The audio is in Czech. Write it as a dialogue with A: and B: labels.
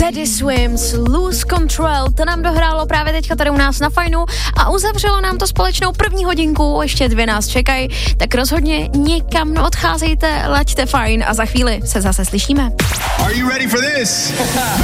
A: Teddy Swims, Lose Control, to nám dohrálo právě teďka tady u nás na Fajnu a uzavřelo nám to společnou první hodinku, ještě 2 nás čekají, tak rozhodně nikam neodcházejte, laďte Fajn a za chvíli se zase slyšíme.
B: Are you ready for this?